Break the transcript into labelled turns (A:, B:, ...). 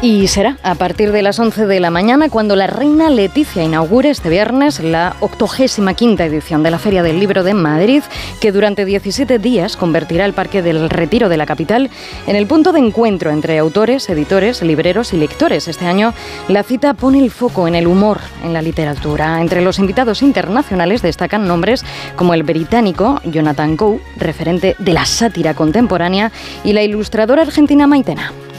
A: Y será a partir de las 11 de la mañana cuando la reina Letizia inaugure este viernes la 85ª edición de la Feria del Libro de Madrid, que durante 17 días convertirá el Parque del Retiro de la capital en el punto de encuentro entre autores, editores, libreros y lectores. Este año la cita pone el foco en el humor en la literatura. Entre los invitados internacionales destacan nombres como el británico Jonathan Coe, referente de la sátira contemporánea, y la ilustradora argentina Maitena.